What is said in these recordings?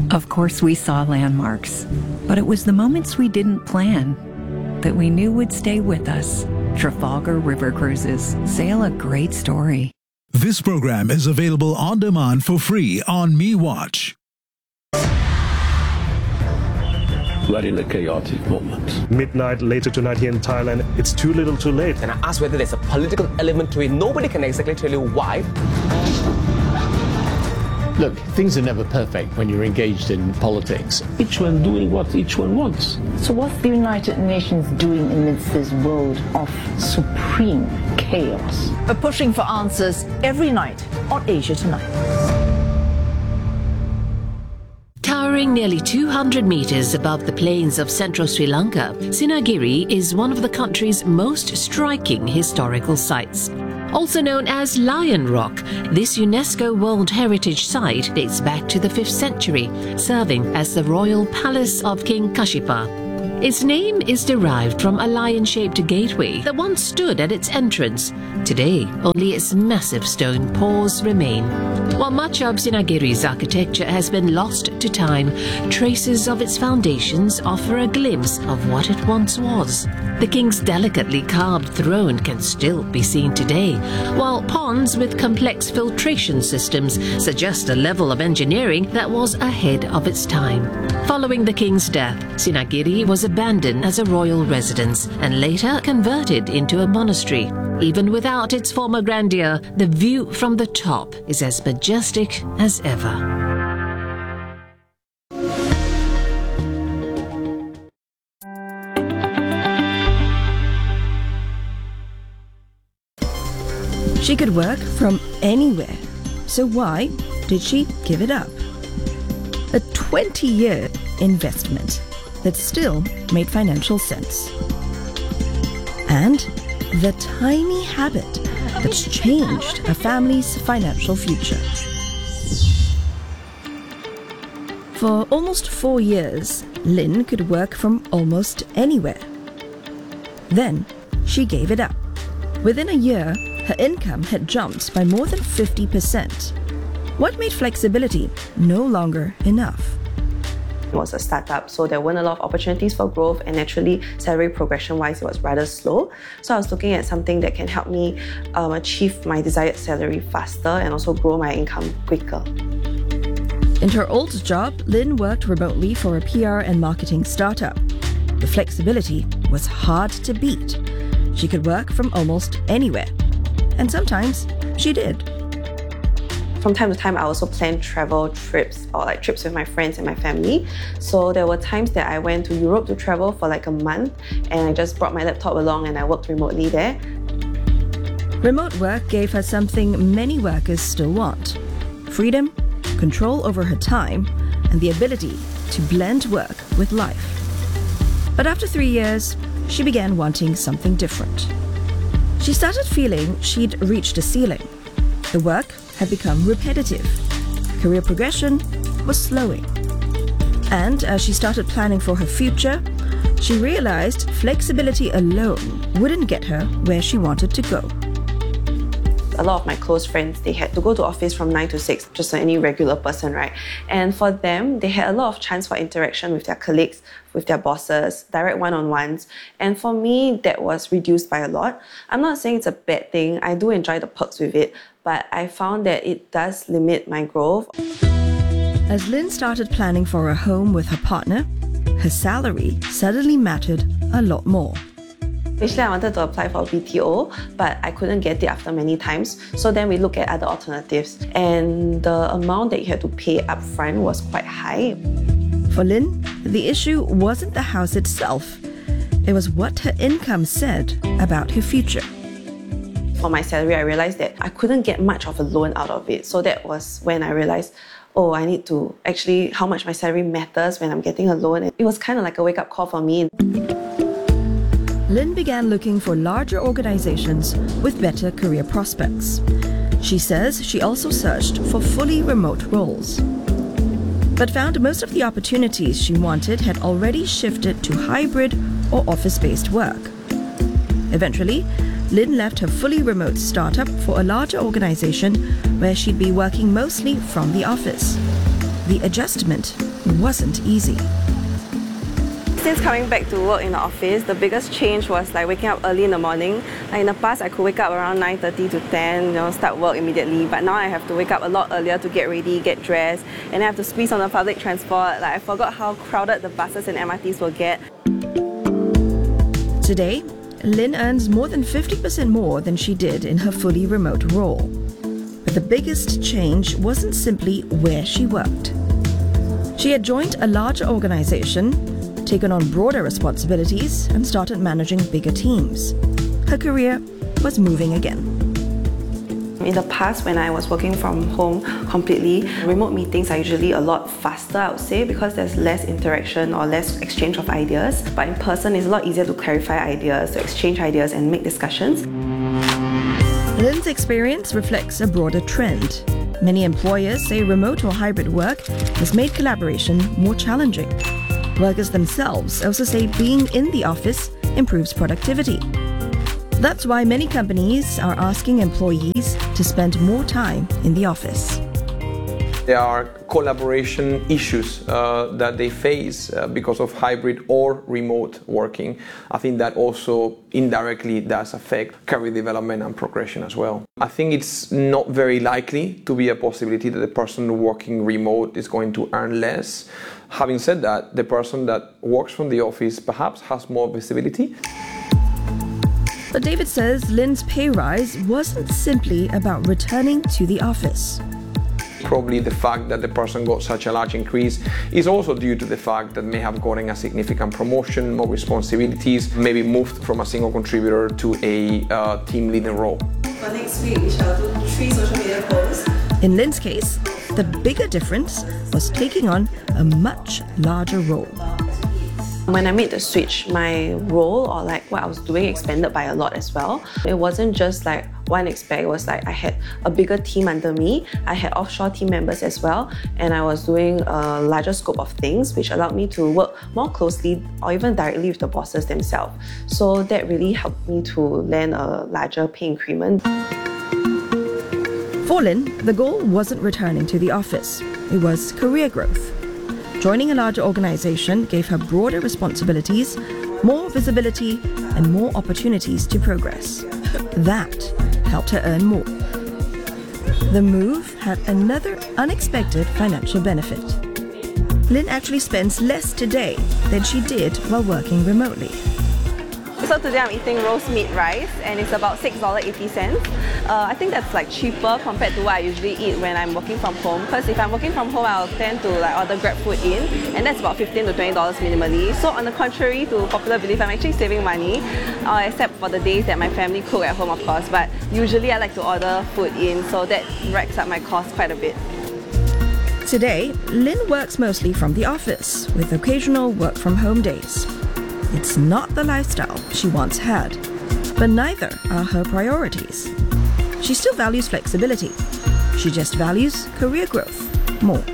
Of course, we saw landmarks, but it was the moments we didn't plan that we knew would stay with us. Trafalgar River Cruises sail a great story. This program is available on demand for free on MeWatch. We're in a chaotic moment. Midnight later tonight here in Thailand, it's too little too late. And I asked whether there's a political element to it. Nobody can exactly tell you why. Look, things are never perfect when you're engaged in politics. Each one doing what each one wants. So what's the United Nations doing amidst this world of supreme chaos? We're pushing for answers every night on Asia Tonight. Towering nearly 200 meters above the plains of central Sri Lanka, Sinagiri is one of the country's most striking historical sites. Also known as Lion Rock, this UNESCO World Heritage Site dates back to the 5th century, serving as the royal palace of King Kashipa. Its name is derived from a lion-shaped gateway that once stood at its entrance. Today, only its massive stone paws remain. While much of Sinagiri's architecture has been lost to time, traces of its foundations offer a glimpse of what it once was. The king's delicately carved throne can still be seen today, while ponds with complex filtration systems suggest a level of engineering that was ahead of its time. Following the king's death, Sinagiri was abandoned as a royal residence and later converted into a monastery. Even without its former grandeur, the view from the top is as majestic as ever. She could work from anywhere, so why did she give it up? A 20-year investment that still made financial sense. And the tiny habit that's changed a family's financial future. For almost 4 years, Lynn could work from almost anywhere. Then she gave it up. Within a year, her income had jumped by more than 50%. What made flexibility no longer enough? It was a startup, so there weren't a lot of opportunities for growth, and naturally, salary progression-wise, it was rather slow. So I was looking at something that can help me achieve my desired salary faster and also grow my income quicker. In her old job, Lynn worked remotely for a PR and marketing startup. The flexibility was hard to beat. She could work from almost anywhere. And sometimes she did. From time to time, I also planned travel trips or like trips with my friends and my family. So there were times that I went to Europe to travel for like a month, and I just brought my laptop along and I worked remotely there. Remote work gave her something many workers still want: freedom, control over her time, and the ability to blend work with life. But after 3 years, she began wanting something different. She started feeling she'd reached a ceiling. The work had become repetitive. Career progression was slowing. And as she started planning for her future, she realized flexibility alone wouldn't get her where she wanted to go. A lot of my close friends, they had to go to office from 9 to 6, just like any regular person, right? And for them, they had a lot of chance for interaction with their colleagues, with their bosses, direct one-on-ones. And for me, that was reduced by a lot. I'm not saying it's a bad thing. I do enjoy the perks with it, but I found that it does limit my growth. As Lynn started planning for a home with her partner, her salary suddenly mattered a lot more. Initially, I wanted to apply for BTO, but I couldn't get it after many times. So then we looked at other alternatives, and the amount that you had to pay upfront was quite high. For Lynn, the issue wasn't the house itself. It was what her income said about her future. For my salary, I realized that I couldn't get much of a loan out of it. So that was when I realized, oh, I need to actually, how much my salary matters when I'm getting a loan. It was kind of like a wake-up call for me. Lynn began looking for larger organizations with better career prospects. She says she also searched for fully remote roles, but found most of the opportunities she wanted had already shifted to hybrid or office-based work. Eventually, Lynn left her fully remote startup for a larger organization where she'd be working mostly from the office. the adjustment wasn't easy. Since coming back to work in the office, the biggest change was like waking up early in the morning. Like in the past, I could wake up around 9:30 to 10, start work immediately. But now I have to wake up a lot earlier to get ready, get dressed, and I have to squeeze on the public transport. Like I forgot how crowded the buses and MRTs will get. Today, Lynn earns more than 50% more than she did in her fully remote role. But the biggest change wasn't simply where she worked. She had joined a larger organization, taken on broader responsibilities, and started managing bigger teams. Her career was moving again. In the past, when I was working from home completely, remote meetings are usually a lot faster, I would say, because there's less interaction or less exchange of ideas. But in person, it's a lot easier to clarify ideas, to exchange ideas and make discussions. Lynn's experience reflects a broader trend. Many employers say remote or hybrid work has made collaboration more challenging. Workers themselves also say being in the office improves productivity. That's why many companies are asking employees to spend more time in the office. There are collaboration issues that they face because of hybrid or remote working. I think that also indirectly does affect career development and progression as well. I think it's not very likely to be a possibility that the person working remote is going to earn less. Having said that, the person that works from the office perhaps has more visibility. But David says Lynn's pay rise wasn't simply about returning to the office. Probably the fact that the person got such a large increase is also due to the fact that may have gotten a significant promotion, more responsibilities, maybe moved from a single contributor to a team leading role. For next week, we shall do 3 social media posts. In Lynn's case, the bigger difference was taking on a much larger role. When I made the switch, my role or like what I was doing expanded by a lot as well. It wasn't just like one aspect, it was like I had a bigger team under me, I had offshore team members as well, and I was doing a larger scope of things which allowed me to work more closely or even directly with the bosses themselves. So that really helped me to land a larger pay increment. For Lynn, the goal wasn't returning to the office, it was career growth. Joining a larger organization gave her broader responsibilities, more visibility, and more opportunities to progress. That helped her earn more. The move had another unexpected financial benefit. Lynn actually spends less today than she did while working remotely. So today I'm eating roast meat rice and it's about $6.80. I think that's like cheaper compared to what I usually eat when I'm working from home, because if I'm working from home I'll tend to like order Grab food in, and that's about $15 to $20 minimally. So on the contrary to popular belief, I'm actually saving money, except for the days that my family cook at home, of course, but usually I like to order food in, so that racks up my cost quite a bit. Today, Lynn works mostly from the office, with occasional work from home days. It's not the lifestyle she once had, but neither are her priorities. She still values flexibility. She just values career growth more.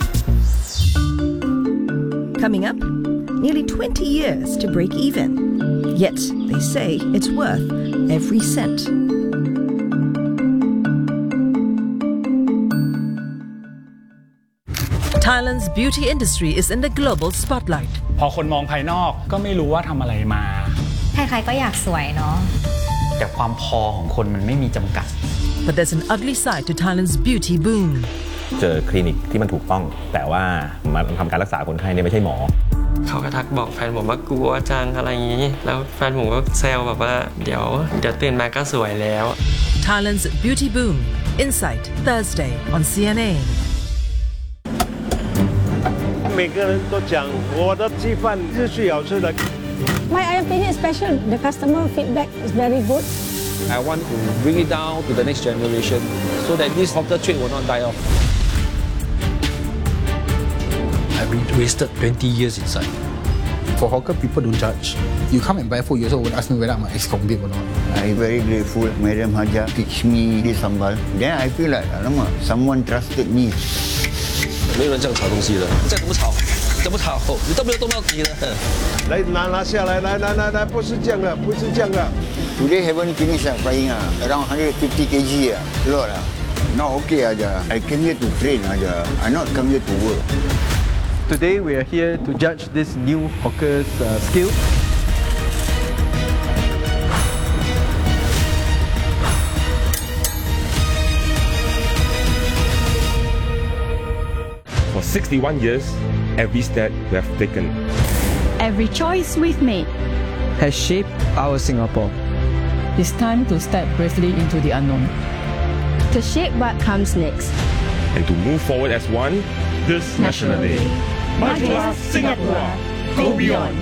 Coming up, nearly 20 years to break even. Yet they say it's worth every cent. Thailand's beauty industry is in the global spotlight. พอคนมองภายนอกก็ไม่รู้ว่าทำอะไรมาใครๆก็อยากสวยเนาะแต่ความพอของคนมันไม่มีจำกัด But there's an ugly side to Thailand's beauty boom. เจอคลินิกที่มันถูกต้องแต่ว่ามาทำการรักษาคนไข้เนี่ยไม่ใช่หมอเขาก็ทักบอกแฟนผมว่ากลัวจังอะไรอย่างนี้แล้วแฟนผมก็แซวแบบว่าเดี๋ยวตื่นมาก็สวยแล้ว Thailand's beauty boom. Insight Thursday on CNA. 每个人都讲我的鸡饭是最好吃的。 My opinion is special. The customer feedback is very good. I want to bring it down to the next generation so that this hawker trade will not die off. I've been wasted 20 years inside. For hawker, people don't judge. You come and buy food, you also would ask me whether I'm an ex-convict or not. I'm very grateful. Madam Haja teach me this sambal. Then I feel like, someone trusted me. 没有人这样炒东西的，再怎么炒，你都没有动到底的。 来拿下来，来，不是这样的，不是这样的。 Today haven't finished frying around 150 kg a lot Not okay aja. I came here to train aja. I not come here to work. Today we are here to judge this new hawker's skill. For 61 years, every step we have taken, every choice we've made, has shaped our Singapore. It's time to step bravely into the unknown, to shape what comes next, and to move forward as one this National Day. Majulah Singapore, go beyond.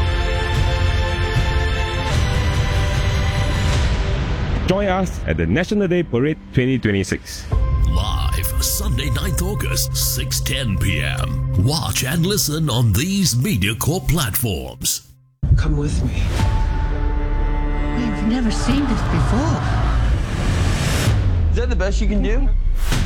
Join us at the National Day Parade 2026. Live Sunday 9th August, 6:10 p.m. Watch and listen on these MediaCorp platforms. Come with me. We've never seen this before. Is that the best you can do?